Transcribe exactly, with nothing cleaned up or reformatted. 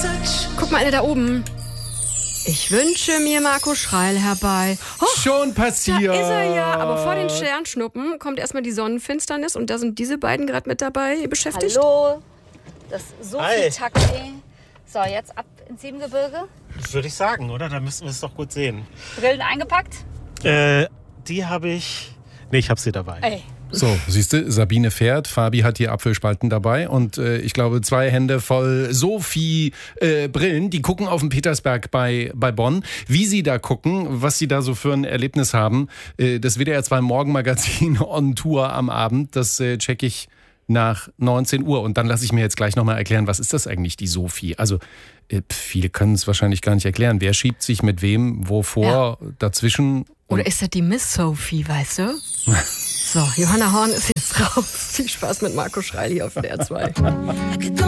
Guck mal, alle da oben. Ich wünsche mir Marco Schreil herbei. Oh, schon passiert. Da ist er ja. Aber vor den Sternschnuppen kommt erstmal die Sonnenfinsternis und da sind diese beiden gerade mit dabei beschäftigt. Hallo, das Hi. Sophie-Taxi. So, jetzt ab ins Siebengebirge. Würde ich sagen, oder? Da müssen wir es doch gut sehen. Brillen eingepackt? Äh, die habe ich... Nee, ich habe sie dabei. Ey. So, siehst du, Sabine fährt, Fabi hat die Apfelspalten dabei und äh, ich glaube zwei Hände voll Sophie äh, Brillen, die gucken auf den Petersberg bei, bei Bonn. Wie sie da gucken, was sie da so für ein Erlebnis haben, äh, das W D R zwei Morgenmagazin on Tour am Abend, das äh, check ich nach neunzehn Uhr und dann lasse ich mir jetzt gleich nochmal erklären, was ist das eigentlich, die Sophie? Also äh, viele können es wahrscheinlich gar nicht erklären. Wer schiebt sich mit wem, wovor, ja. dazwischen? Oder ist das die Miss Sophie, weißt du? So, Johanna Horn ist jetzt raus. Viel Spaß mit Marco Schreil hier auf W D R zwei.